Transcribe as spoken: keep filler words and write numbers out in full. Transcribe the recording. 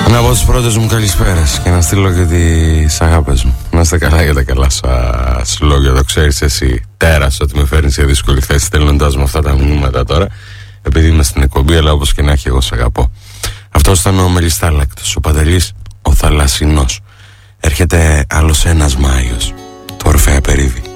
Να πω τις πρώτες μου καλησπέρες και να στείλω και τις αγάπες μου. Να είστε καλά για τα καλά σας λόγια. Το ξέρεις εσύ τέρας ότι με φέρνεις σε δύσκολη θέση στέλνοντας με αυτά τα μηνύματα τώρα, επειδή είμαι στην εκπομπή, αλλά όπως και να έχει εγώ σ' αγαπώ. Αυτός ήταν ο Μελιστάλακτος, ο Παντελής ο Θαλασσινός. Έρχεται άλλος ένας Μάιος, το Ορφέα Περίβη.